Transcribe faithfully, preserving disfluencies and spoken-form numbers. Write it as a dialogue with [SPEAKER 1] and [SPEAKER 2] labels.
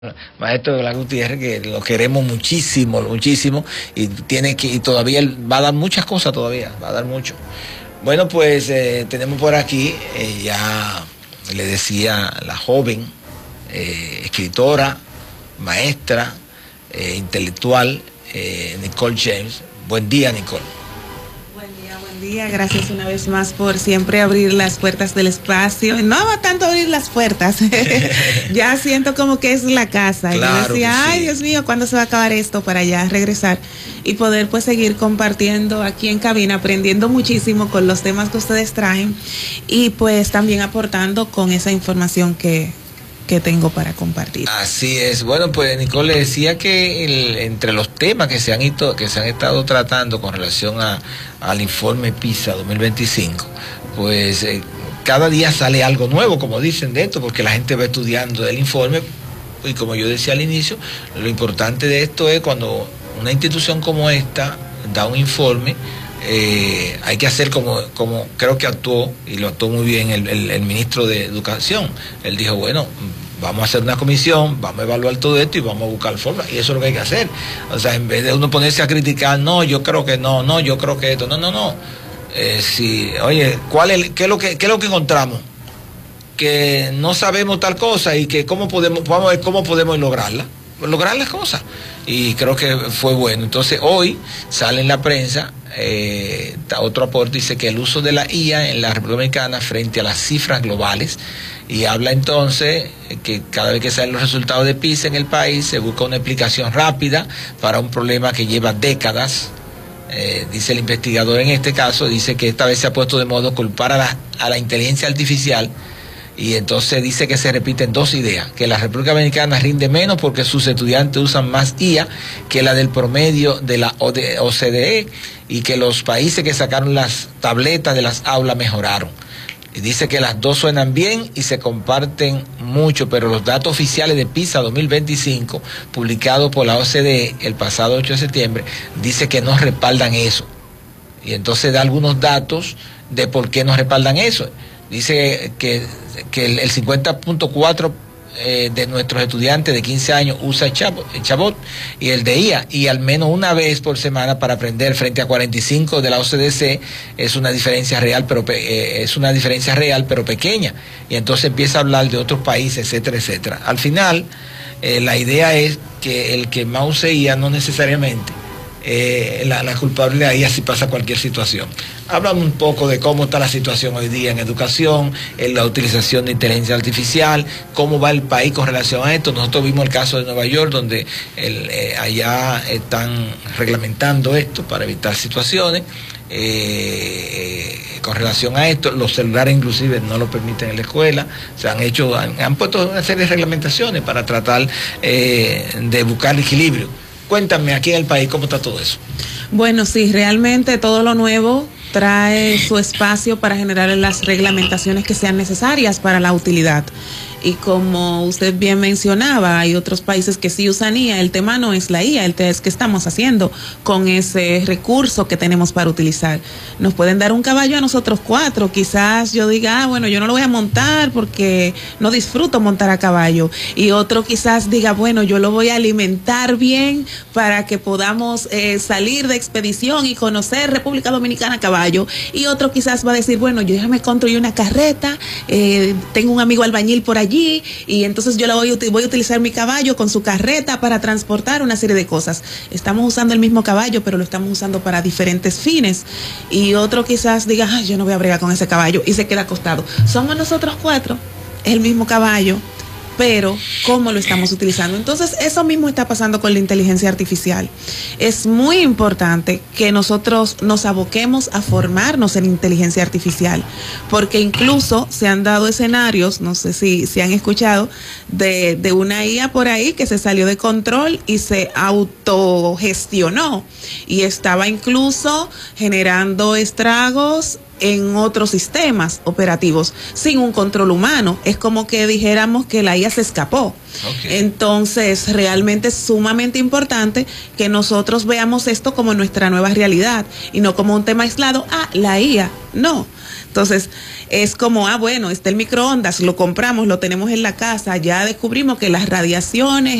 [SPEAKER 1] Maestro de la Gutiérrez, que lo queremos muchísimo, muchísimo, y tiene que, y todavía él va a dar muchas cosas todavía, va a dar mucho. Bueno, pues eh, tenemos por aquí, eh, ya le decía, la joven, eh, escritora, maestra, eh, intelectual, eh, Nicole James. Buen día, Nicole.
[SPEAKER 2] Día, gracias una vez más por siempre abrir las puertas del espacio. No va tanto abrir las puertas, ya siento como que es la casa.
[SPEAKER 1] Claro,
[SPEAKER 2] yo decía, ay,
[SPEAKER 1] sí.
[SPEAKER 2] Dios mío, ¿cuándo se va a acabar esto? Para ya regresar y poder pues seguir compartiendo aquí en cabina, aprendiendo muchísimo con los temas que ustedes traen y pues también aportando con esa información que que tengo para compartir.
[SPEAKER 1] Así es. Bueno, pues Nicole decía que el, entre los temas que se han ido, que se han estado tratando con relación a, al informe PISA dos mil veinticinco, pues eh, cada día sale algo nuevo, como dicen, de esto, porque la gente va estudiando el informe y como yo decía al inicio, lo importante de esto es cuando una institución como esta da un informe, eh, hay que hacer como, como creo que actuó, y lo actuó muy bien el, el, el ministro de Educación. Él dijo, bueno, vamos a hacer una comisión, vamos a evaluar todo esto y vamos a buscar formas, y eso es lo que hay que hacer. O sea, en vez de uno ponerse a criticar, no, yo creo que no, no, yo creo que esto, no, no, no. Eh, si, oye, ¿cuál es, qué es lo que, qué es lo que encontramos? Que no sabemos tal cosa y que cómo podemos, vamos a ver cómo podemos lograrla, lograr las cosas. Y creo que fue bueno. Entonces hoy sale en la prensa eh, otro aporte, dice que el uso de la I A en la República Dominicana frente a las cifras globales, y habla entonces que cada vez que salen los resultados de PISA en el país se busca una explicación rápida para un problema que lleva décadas. Eh, dice el investigador en este caso, dice que esta vez se ha puesto de modo culpar a la, a la inteligencia artificial. Y entonces dice que se repiten dos ideas, que la República Dominicana rinde menos porque sus estudiantes usan más I A que la del promedio de la O C D E, y que los países que sacaron las tabletas de las aulas mejoraron. Y dice que las dos suenan bien y se comparten mucho, pero los datos oficiales de PISA dos mil veinticinco, publicados por la O C D E el pasado ocho de septiembre, dice que no respaldan eso. Y entonces da algunos datos de por qué no respaldan eso. Dice que, que el, el cincuenta punto cuatro eh, de nuestros estudiantes de quince años usa el chabot, el chabot y el de I A, y al menos una vez por semana para aprender, frente a cuarenta y cinco de la O C D C. Es una diferencia real, pero eh, es una diferencia real, pero pequeña. Y entonces empieza a hablar de otros países, etcétera, etcétera. Al final, eh, la idea es que el que más use I A no necesariamente Eh, la, la culpabilidad, y así pasa cualquier situación. Hablamos un poco de cómo está la situación hoy día en educación, en la utilización de inteligencia artificial, cómo va el país con relación a esto. Nosotros vimos el caso de Nueva York, donde el, eh, allá están reglamentando esto para evitar situaciones. Eh, con relación a esto, los celulares inclusive no lo permiten en la escuela. Se han hecho, han, han puesto una serie de reglamentaciones para tratar eh, de buscar equilibrio. Cuéntame, aquí en el país, ¿cómo está todo eso?
[SPEAKER 2] Bueno, sí, realmente todo lo nuevo trae su espacio para generar las reglamentaciones que sean necesarias para la utilidad. Y como usted bien mencionaba, hay otros países que sí usan I A. El tema no es la I A, el tema es qué estamos haciendo con ese recurso que tenemos para utilizar. Nos pueden dar un caballo a nosotros cuatro. Quizás yo diga, ah, bueno, yo no lo voy a montar porque no disfruto montar a caballo. Y otro quizás diga, bueno, yo lo voy a alimentar bien para que podamos eh, salir de expedición y conocer República Dominicana a caballo. Y otro quizás va a decir, bueno, yo déjame construir una carreta, eh, tengo un amigo albañil por allí, y entonces yo la voy, voy a utilizar mi caballo con su carreta para transportar una serie de cosas. Estamos usando el mismo caballo, pero lo estamos usando para diferentes fines. Y otro quizás diga, ay, yo no voy a bregar con ese caballo, y se queda acostado. Somos nosotros cuatro, el mismo caballo, pero cómo lo estamos utilizando. Entonces eso mismo está pasando con la inteligencia artificial. Es muy importante que nosotros nos aboquemos a formarnos en inteligencia artificial, porque incluso se han dado escenarios, no sé si, si han escuchado, de, de una I A por ahí que se salió de control y se autogestionó y estaba incluso generando estragos en otros sistemas operativos sin un control humano. Es como que dijéramos que la I A se escapó. Okay. Entonces realmente es sumamente importante que nosotros veamos esto como nuestra nueva realidad y no como un tema aislado. Ah, la I A, no. Entonces es como, ah, bueno, está el microondas, lo compramos, lo tenemos en la casa, ya descubrimos que las radiaciones